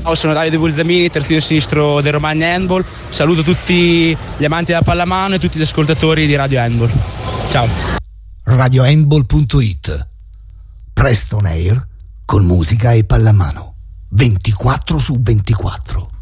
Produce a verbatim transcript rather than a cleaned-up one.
Sono Davide Bulzamini, terzino sinistro del Romagna Handball. Saluto tutti gli amanti della pallamano e tutti gli ascoltatori di Radio Handball. Ciao. radio handball punto it. Presto on air con musica e pallamano ventiquattro su ventiquattro.